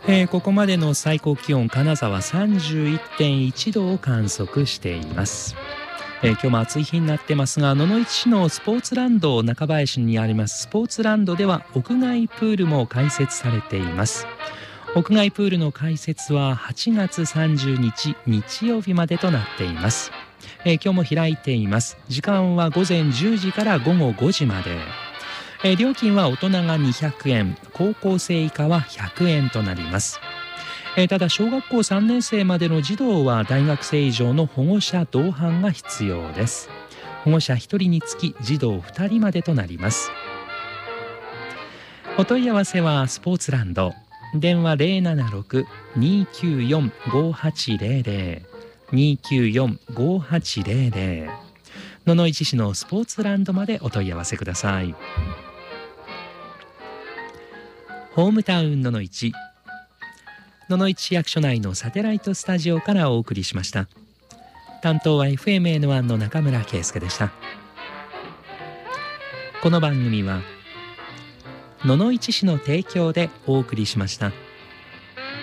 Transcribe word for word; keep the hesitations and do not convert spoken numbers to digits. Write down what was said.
えー、ここまでの最高気温、金沢 さんじゅういってんいちどを観測しています。えー、今日も暑い日になってますが、野々市市のスポーツランド中林にありますスポーツランドでは屋外プールも開設されています。屋外プールの開設ははちがつさんじゅうにち日曜日までとなっています。えー、今日も開いています。時間はごぜんじゅうじからごごごじまで。えー、料金は大人がにひゃくえん、高校生以下はひゃくえんとなります。えー、ただ小学校さんねん生までの児童は大学生以上の保護者同伴が必要です。保護者ひとりにつき児童ふたりまでとなります。お問い合わせはスポーツランド、電話 ゼロななろく にきゅうよん ごはちゼロゼロ にきゅうよん ごはちゼロゼロ、野々市市のスポーツランドまでお問い合わせください。ホームタウン野々市、野々市市役所内のサテライトスタジオからお送りしました。担当は エフエムエヌワン の中村圭介でした。この番組は野々市市の提供でお送りしました。